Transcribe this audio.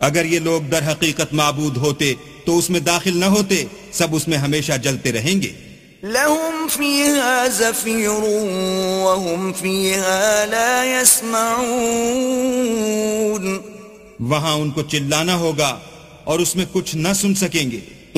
अगर ये लोग दर हकीकत माबूद होते तो उसमें दाखिल न होते, सब उसमें हमेशा जलते रहेंगे। लहुम फीहा ज़फ़ीरुन वहुम फीहा ला यस्मऊन। वहां उनको चिल्लाना होगा और उसमें कुछ न सुन सकेंगे।